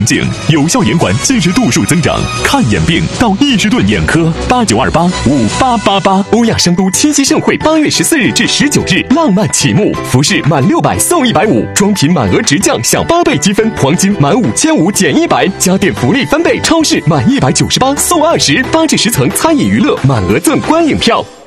镜有效延缓近视度数增长，看眼病到伊士顿眼科，89285888。欧亚商都七夕盛会8月14日至19日浪漫启幕，服饰满600送150，装品满额直降享8倍积分，黄金满5500减100，家电福利翻倍，超市满198送20，8至10层餐饮娱乐满额赠观影票。